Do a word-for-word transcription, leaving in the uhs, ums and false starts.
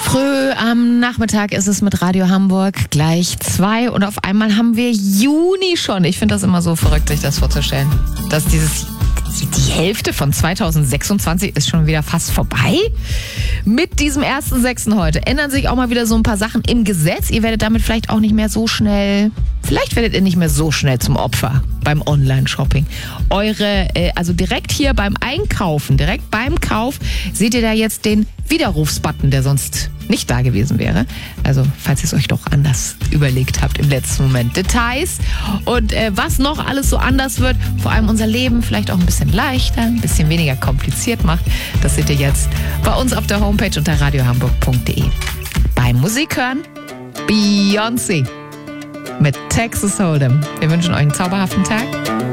Früh am Nachmittag ist es mit Radio Hamburg gleich zwei und auf einmal haben wir Juni schon. Ich finde das immer so verrückt, sich das vorzustellen, dass dieses die Hälfte von zweitausendsechsundzwanzig ist schon wieder fast vorbei. Mit diesem ersten sechsten heute ändern sich auch mal wieder so ein paar Sachen im Gesetz. Ihr werdet damit vielleicht auch nicht mehr so schnell, vielleicht werdet ihr nicht mehr so schnell zum Opfer beim Online-Shopping. Eure, äh, also direkt hier beim Einkaufen, direkt beim Kauf, seht ihr da jetzt den Widerrufsbutton, der sonst nicht da gewesen wäre. Also, falls ihr es euch doch anders überlegt habt im letzten Moment. Details und äh, was noch alles so anders wird, vor allem unser Leben vielleicht auch ein bisschen leichter, ein bisschen weniger kompliziert macht, das seht ihr jetzt bei uns auf der Homepage unter radiohamburg punkt de. Beim Musik hören, Beyoncé mit Texas Hold'em. Wir wünschen euch einen zauberhaften Tag.